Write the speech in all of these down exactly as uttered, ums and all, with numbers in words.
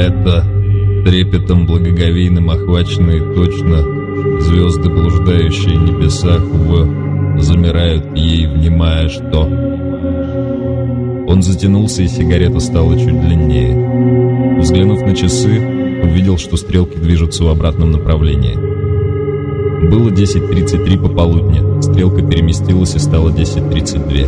это трепетом благоговейным охваченные точно звезды, блуждающие в небесах, в замирают ей, внимая, что... Он затянулся, и сигарета стала чуть длиннее. Взглянув на часы, увидел, что стрелки движутся в обратном направлении. Было десять тридцать три пополудни, стрелка переместилась и стала десять тридцать два.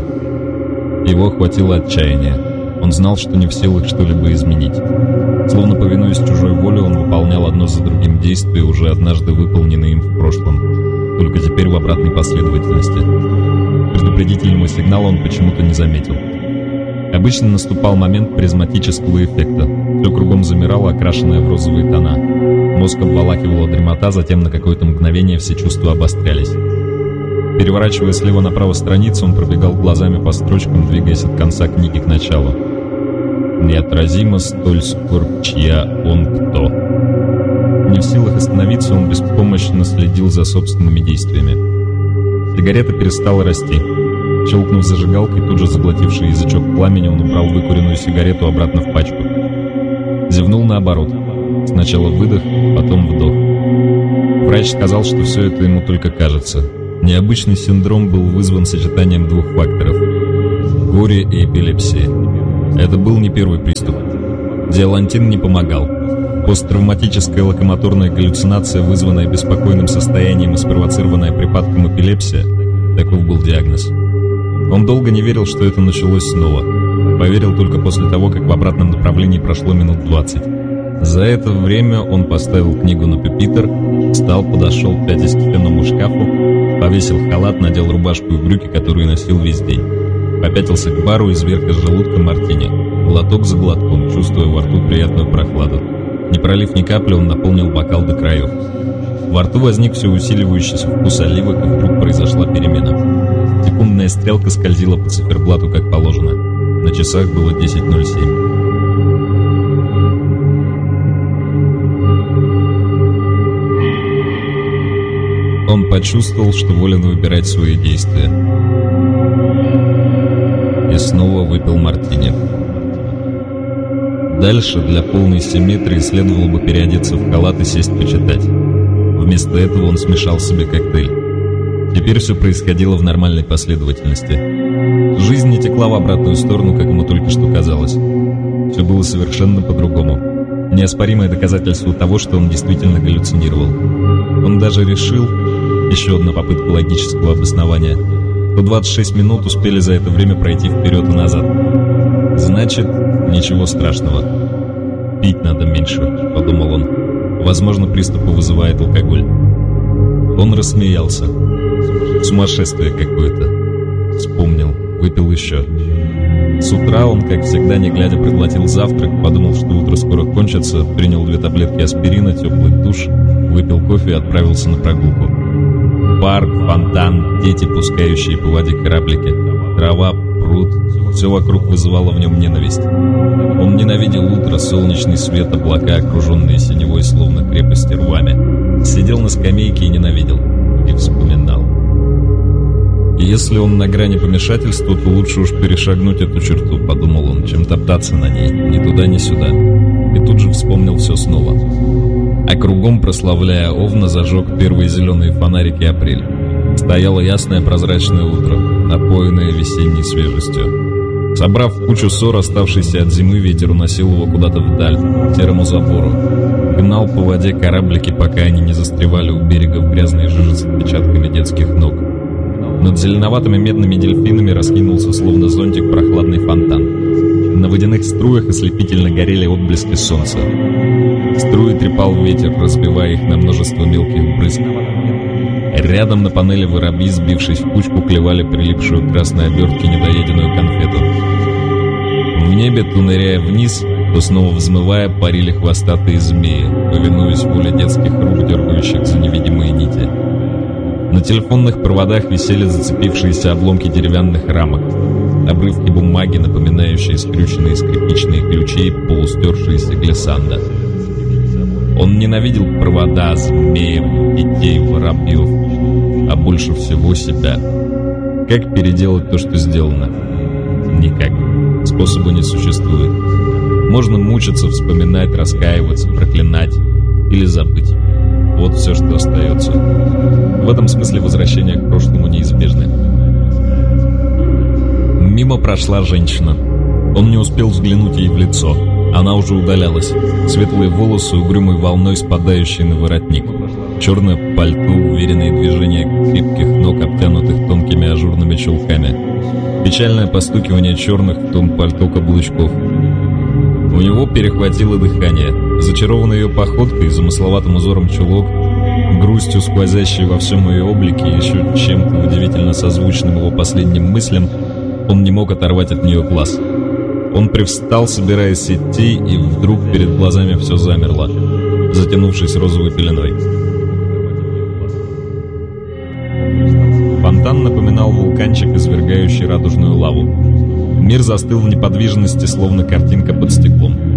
Его охватило отчаяние. Он знал, что не в силах что-либо изменить. Словно повинуясь чужой воле, он выполнял одно за другим действия, уже однажды выполненные им в прошлом, только теперь в обратной последовательности. Предупредительного сигнала он почему-то не заметил. Обычно наступал момент призматического эффекта. Все кругом замирало, окрашенное в розовые тона. Мозг обволакивала дремота, затем на какое-то мгновение все чувства обострялись. Переворачивая слева направо страницу, он пробегал глазами по строчкам, двигаясь от конца книги к началу. «Неотразимо столь скорбь, чья он кто». Не в силах остановиться, он беспомощно следил за собственными действиями. Сигарета перестала расти. Щелкнув зажигалкой, тут же заглотивший язычок пламени, он убрал выкуренную сигарету обратно в пачку. Зевнул наоборот. Сначала выдох, потом вдох. Врач сказал, что все это ему только кажется. Необычный синдром был вызван сочетанием двух факторов – горе и эпилепсии. Это был не первый приступ. Диалантин не помогал. Посттравматическая локомоторная галлюцинация, вызванная беспокойным состоянием и спровоцированная припадком эпилепсия – таков был диагноз. Он долго не верил, что это началось снова. Поверил только после того, как в обратном направлении прошло минут двадцать. За это время он поставил книгу на пюпитр, встал, подошел, пятясь к стенному шкафу, повесил халат, надел рубашку и брюки, которые носил весь день. Попятился к бару, изверг из желудка мартини. Глоток за глотком, чувствуя во рту приятную прохладу. Не пролив ни капли, он наполнил бокал до краев. Во рту возник все усиливающийся вкус оливок, и вдруг произошла перемена. Секундная стрелка скользила по циферблату, как положено. На часах было десять ноль семь. Он почувствовал, что волен выбирать свои действия. И снова выпил мартини. Дальше для полной симметрии следовало бы переодеться в халат и сесть почитать. Вместо этого он смешал себе коктейль. Теперь все происходило в нормальной последовательности. Жизнь не текла в обратную сторону, как ему только что казалось. Все было совершенно по-другому. Неоспоримое доказательство того, что он действительно галлюцинировал. Он даже решил, еще одна попытка логического обоснования, что двадцать шесть минут успели за это время пройти вперед и назад. Значит, ничего страшного. Пить надо меньше, подумал он. Возможно, приступы вызывает алкоголь. Он рассмеялся. Сумасшествие какое-то. Вспомнил, выпил еще. С утра он, как всегда, не глядя, проглотил завтрак, подумал, что утро скоро кончится, принял две таблетки аспирина, теплый душ, выпил кофе и отправился на прогулку. Парк, фонтан, дети, пускающие по воде кораблики, трава, пруд — все вокруг вызывало в нем ненависть. Он ненавидел утро, солнечный свет, облака, окруженные синевой, словно крепости, рвами. Сидел на скамейке и ненавидел. И вспоминал. И если он на грани помешательства, то лучше уж перешагнуть эту черту, подумал он, чем топтаться на ней, ни туда, ни сюда. И тут же вспомнил все снова. А кругом, прославляя Овна, зажег первые зеленые фонарики апрель. Стояло ясное прозрачное утро, напоенное весенней свежестью. Собрав в кучу ссор, оставшийся от зимы, ветер уносил его куда-то вдаль, к серому забору. Гнал по воде кораблики, пока они не застревали у берега в грязной жиже с отпечатками детских ног. Над зеленоватыми медными дельфинами раскинулся, словно зонтик, прохладный фонтан. На водяных струях ослепительно горели отблески солнца. Струи трепал ветер, разбивая их на множество мелких брызг. Рядом на панели воробьи, сбившись в кучку, клевали прилипшую к красной обертке недоеденную конфету. В небе, то ныряя вниз, то снова взмывая, парили хвостатые змеи, повинуясь воле детских рук, дергающих за невидимые нити. На телефонных проводах висели зацепившиеся обломки деревянных рамок, обрывки бумаги, напоминающие скрюченные скрипичные ключи, полустершиеся глиссанда. Он ненавидел провода, змеев, детей, воробьев, а больше всего себя. Как переделать то, что сделано? Никак. Способа не существует. Можно мучиться, вспоминать, раскаиваться, проклинать или забыть. Вот все, что остается. В этом смысле возвращение к прошлому неизбежно. Мимо прошла женщина. Он не успел взглянуть ей в лицо. Она уже удалялась. Светлые волосы, угрюмой волной спадающие на воротник. Черное пальто, уверенные движения крепких ног, обтянутых тонкими ажурными чулками. Печальное постукивание черных в тон пальто каблучков. У него перехватило дыхание. Зачарованный ее походкой, замысловатым узором чулок, грустью, сквозящей во всем ее облике, и еще чем-то удивительно созвучным его последним мыслям, он не мог оторвать от нее глаз. Он привстал, собираясь идти, и вдруг перед глазами все замерло, затянувшись розовой пеленой. Фонтан напоминал вулканчик, извергающий радужную лаву. Мир застыл в неподвижности, словно картинка под стеклом.